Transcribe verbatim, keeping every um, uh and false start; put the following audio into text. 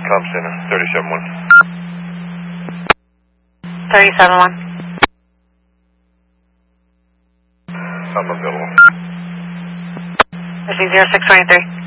Com Center, thirty-seven one. thirty-seven one. I'm available. Pushing zero six twenty-three.